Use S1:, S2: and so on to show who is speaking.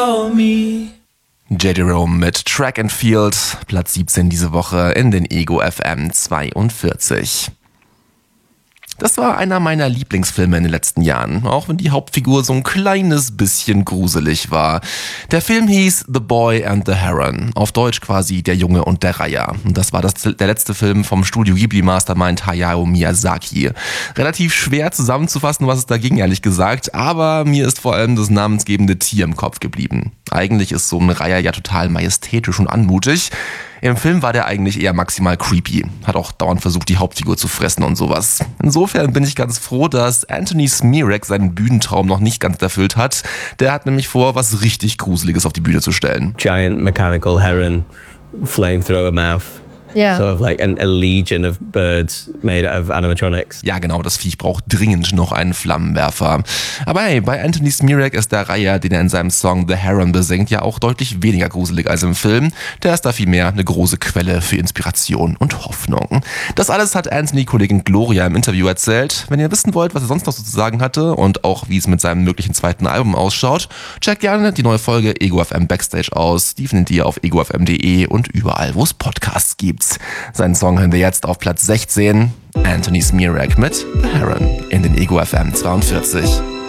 S1: J. Jerome mit Track and Field, Platz 17 diese Woche in den Ego FM 42. Das war einer meiner Lieblingsfilme in den letzten Jahren, auch wenn die Hauptfigur so ein kleines bisschen gruselig war. Der Film hieß The Boy and the Heron, auf Deutsch quasi Der Junge und der Reiher. Und das war der letzte Film vom Studio Ghibli Mastermind Hayao Miyazaki. Relativ schwer zusammenzufassen, was es da ging, ehrlich gesagt, aber mir ist vor allem das namensgebende Tier im Kopf geblieben. Eigentlich ist so ein Reiher ja total majestätisch und anmutig. Im Film war der eigentlich eher maximal creepy, hat auch dauernd versucht, die Hauptfigur zu fressen und sowas. Insofern bin ich ganz froh, dass Anthony Smirak seinen Bühnentraum noch nicht ganz erfüllt hat. Der hat nämlich vor, was richtig Gruseliges auf die Bühne zu stellen.
S2: Giant mechanical heron, flamethrower mouth.
S3: Yeah.
S2: Sort of like a legion of birds made out of animatronics.
S1: Ja genau, das Viech braucht dringend noch einen Flammenwerfer. Aber hey, bei Anthony Smirak ist der Reiher, den er in seinem Song The Heron besingt, ja auch deutlich weniger gruselig als im Film. Der ist da vielmehr eine große Quelle für Inspiration und Hoffnung. Das alles hat Anthony-Kollegin Gloria im Interview erzählt. Wenn ihr wissen wollt, was er sonst noch so zu sagen hatte und auch wie es mit seinem möglichen zweiten Album ausschaut, checkt gerne die neue Folge Ego FM Backstage aus. Die findet ihr auf egofm.de und überall, wo es Podcasts gibt. Seinen Song hören wir jetzt auf Platz 16. Anthony Smirak mit The Heron in den Ego FM 42.